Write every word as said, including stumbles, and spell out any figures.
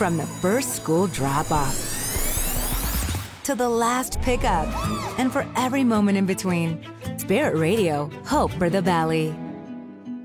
From the first school drop-off to the last pickup, and for every moment in between, Spirit Radio, hope for the valley.